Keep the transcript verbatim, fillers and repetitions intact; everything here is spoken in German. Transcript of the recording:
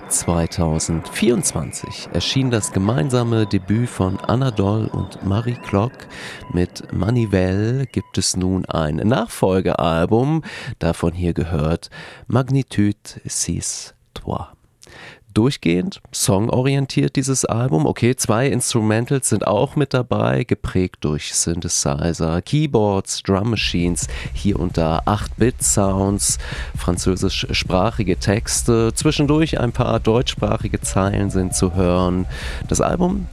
zweitausendvierundzwanzig erschien das gemeinsame Debüt von Anadol und Marie Klock. Mit Manivelle gibt es nun ein Nachfolgealbum, davon hier gehört Magnitude six trois. Durchgehend songorientiert dieses Album. Okay, zwei Instrumentals sind auch mit dabei, geprägt durch Synthesizer, Keyboards, Drum Machines, hier und da acht-Bit-Sounds, französischsprachige Texte, zwischendurch ein paar deutschsprachige Zeilen sind zu hören. Das Album